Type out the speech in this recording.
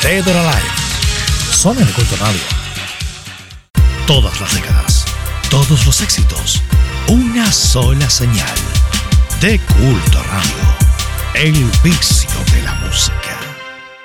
Dead or Alive. Son en Culto Radio. Todas las décadas, todos los éxitos, una sola señal. De Culto Radio. El vicio de la música.